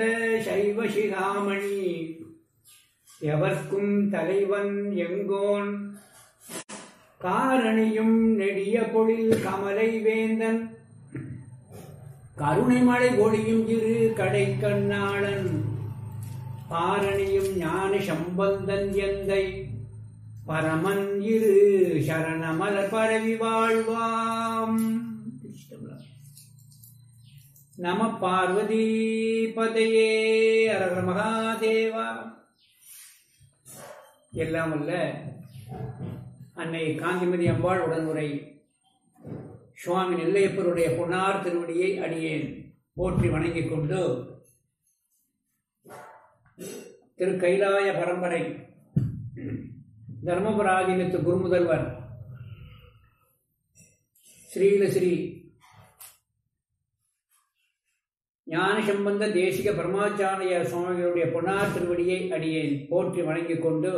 சைவ சிகாமணி எவர்க்கும் தலைவன் எங்கோன் காரணியும் நெடிய பொழில் கமலை வேந்தன் கருணைமழை பொழியும் இரு கடை கண்ணாளன் பாரணியும் ஞான சம்பந்தன் எந்தை பரமன் இரு சரணமலர் பரவி வாழ்வாம். நம பார்வதி பதையே அரகர மகாதேவா. எல்லாம் அல்ல அன்னை காந்திமதி அம்பாள் உடனுரை சுவாமி நெல்லையப்பருடைய பொன்னார் திருவடியை அடியேன் போற்றி வணங்கிக் கொண்டு திரு கைலாய பரம்பரை தர்மபுராதீனத்து குருமுதல்வர் ஸ்ரீலஸ்ரீ ஞான சம்பந்த தேசிக பரமாச்சாரிய சுவாமிகளுடைய பொன்னார் திருவடியை அடியேன் போற்றி வணங்கிக் கொண்டு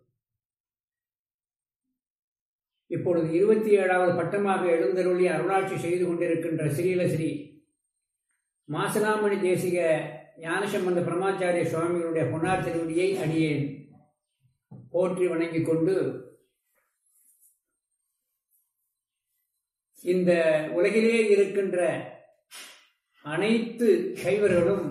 இப்பொழுது 27வது பட்டமாக எழுந்தருளி அருளாட்சி செய்து கொண்டிருக்கின்ற ஸ்ரீலஸ்ரீ மாசலாமணி தேசிக ஞானசம்பந்த பரமாச்சாரிய சுவாமிகளுடைய பொன்னார் திருவடியை அடியேன் போற்றி வணங்கிக் கொண்டு இந்த உலகிலே இருக்கின்ற அனைத்து சைவர்களும்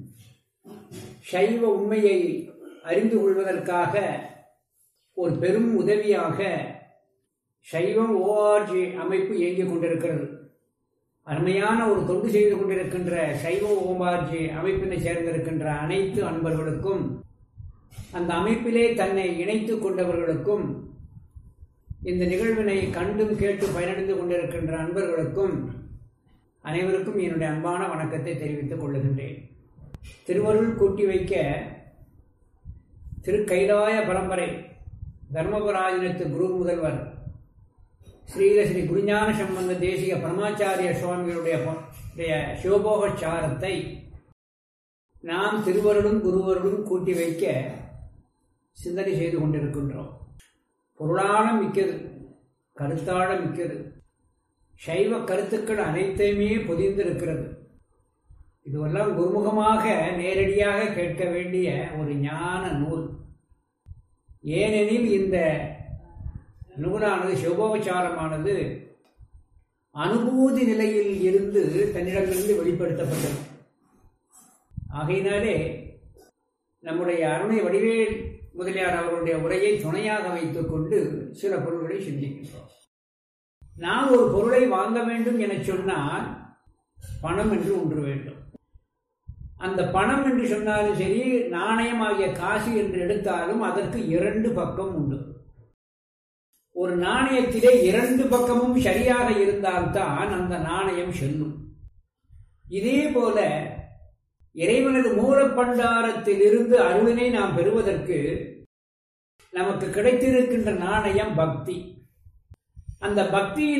சைவ உண்மையை அறிந்து கொள்வதற்காக ஒரு பெரும் உதவியாக சைவம் ஓஆர்ஜி அமைப்பு இயங்கிக் கொண்டிருக்கிறது. அருமையான ஒரு தொண்டு செய்து கொண்டிருக்கின்ற சைவ ஓஆர்ஜி அமைப்பினை சேர்ந்திருக்கின்ற அனைத்து அன்பர்களுக்கும் அந்த அமைப்பிலே தன்னை இணைத்துக் கொண்டவர்களுக்கும் இந்த நிகழ்வினை கண்டும் கேட்டு பயனடைந்து கொண்டிருக்கின்ற அன்பர்களுக்கும் அனைவருக்கும் என்னுடைய அன்பான வணக்கத்தை தெரிவித்துக் கொள்ளுகின்றேன். திருவருள் கூட்டி வைக்க திரு கைலாய பரம்பரை தர்மபுராதீனத்து குரு முதல்வர் ஸ்ரீலஸ்ரீ குருஞான சம்பந்த தேசிக பரமாச்சாரிய சுவாமிகளுடைய சிவபோகச்சாரத்தை நாம் திருவருளும் குருவருளும் கூட்டி வைக்க சிந்தனை செய்து கொண்டிருக்கின்றோம். பொருளான மிக்கது, கருத்தாழ மிக்கது, சைவ கருத்துக்கள் அனைத்தையுமே பொதிந்திருக்கிறது. இதுவெல்லாம் குருமுகமாக நேரடியாக கேட்க வேண்டிய ஒரு ஞான நூல். ஏனெனில் இந்த நூலானது சிவபோகச்சாரமானது அனுபூதி நிலையில் இருந்து தன்னிடமிருந்து வெளிப்படுத்தப்பட்டது. ஆகையினாலே நம்முடைய அருணை வடிவேல் முதலியார் அவர்களுடைய உரையை துணையாக வைத்துக் கொண்டு சில பொருள்களை சிந்திக்கின்றோம். நாம் ஒரு பொருளை வாங்க வேண்டும் என சொன்னால் பணம் என்று ஒன்று வேண்டும். அந்த பணம் என்று சொன்னாலும் சரி, நாணயமாகிய காசு என்று எடுத்தாலும் அதற்கு 2 பக்கம் உண்டு. ஒரு நாணயத்திலே 2 பக்கமும் சரியாக இருந்தால்தான் அந்த நாணயம் செல்லும். இதே போல இறைவனது மூலப்பண்டாரத்தில் இருந்து அருளினை நாம் பெறுவதற்கு நமக்கு கிடைத்திருக்கின்ற நாணயம் பக்தி. அந்த பக்தியின்